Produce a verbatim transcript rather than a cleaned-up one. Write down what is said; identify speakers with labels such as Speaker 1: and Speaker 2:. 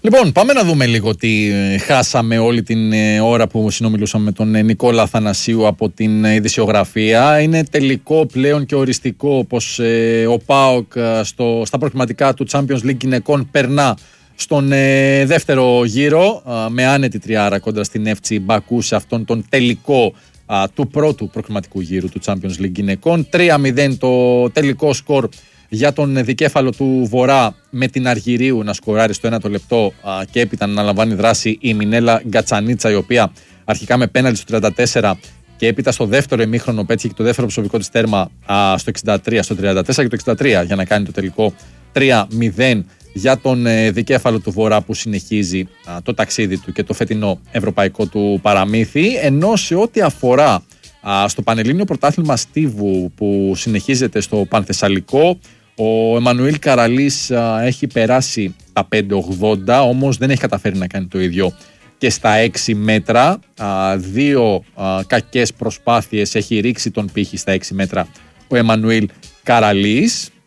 Speaker 1: Λοιπόν, πάμε να δούμε λίγο τι χάσαμε όλη την ώρα που συνομιλούσαμε με τον Νικόλα Αθανασίου από την ειδησιογραφία. Είναι τελικό πλέον και οριστικό πως ε, ο ΠΑΟΚ στο, στα προκριματικά του Champions League γυναικών περνά στον ε, δεύτερο γύρο ε, με άνετη τριάρα κόντρα στην εφ σι Μπακού σε αυτόν τον τελικό ε, του πρώτου προκριματικού γύρου του Champions League γυναικών. τρία μηδέν το τελικό σκορ για τον δικέφαλο του Βορρά, με την Αργυρίου να σκοράρει στο ένατο λεπτό α, και έπειτα να αναλαμβάνει δράση η Μινέλα Γκατσανίτσα, η οποία αρχικά με πέναλτι στο τριάντα τέσσερα και έπειτα στο δεύτερο ημίχρονο πέτυχε και το δεύτερο προσωπικό της τέρμα α, στο εξήντα τρία, στο τριάντα τέσσερα και το εξήντα τρία για να κάνει το τελικό τρία μηδέν για τον ε, δικέφαλο του Βορρά, που συνεχίζει α, το ταξίδι του και το φετινό ευρωπαϊκό του παραμύθι. Ενώ σε ό,τι αφορά α, στο Πανελλήνιο Πρωτάθλημα Στίβου που συνεχίζεται στο Πανθεσσαλικό, ο Εμμανουήλ Καραλής α, έχει περάσει τα πέντε ογδόντα, όμως δεν έχει καταφέρει να κάνει το ίδιο και στα έξι μέτρα. Α, δύο α, κακές προσπάθειες έχει ρίξει τον πύχη στα έξι μέτρα ο Εμμανουήλ Καραλής.